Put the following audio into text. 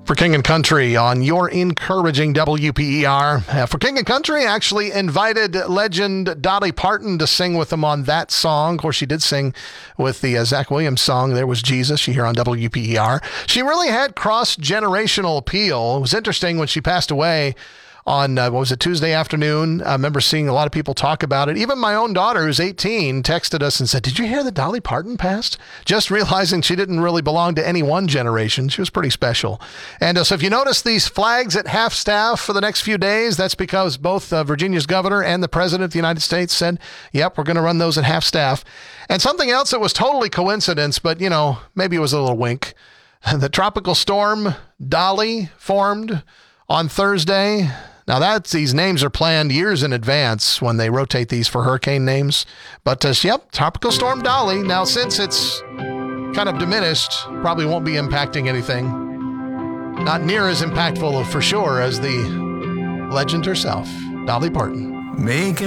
For King and Country on your encouraging WPER. For King and Country actually invited legend Dolly Parton to sing with them on that song. Of course, she did sing with the Zach Williams song, There Was Jesus, you hear on WPER. She really had cross-generational appeal. It was interesting when she passed away on, Tuesday afternoon. I remember seeing a lot of people talk about it. Even my own daughter, who's 18, texted us and said, "Did you hear that Dolly Parton passed?" Just realizing she didn't really belong to any one generation. She was pretty special. And so if you notice these flags at half-staff for the next few days, that's because both Virginia's governor and the president of the United States said, yep, we're going to run those at half-staff. And something else that was totally coincidence, but, maybe it was a little wink. The tropical storm Dolly formed on Thursday. Now, these names are planned years in advance when they rotate these for hurricane names. But, Tropical Storm Dolly. Now, since it's kind of diminished, probably won't be impacting anything. Not near as impactful, for sure, as the legend herself, Dolly Parton. Making